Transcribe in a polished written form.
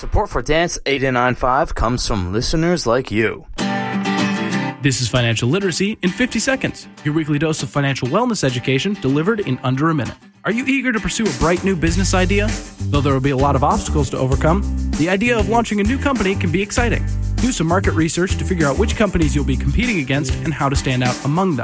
Support for Dance 895 comes from listeners like you. This is Financial Literacy in 50 seconds, your weekly dose of financial wellness education delivered in under a minute. Are you eager to pursue a bright new business idea? Though there will be a lot of obstacles to overcome, the idea of launching a new company can be exciting. Do some market research to figure out which companies you'll be competing against and how to stand out among them.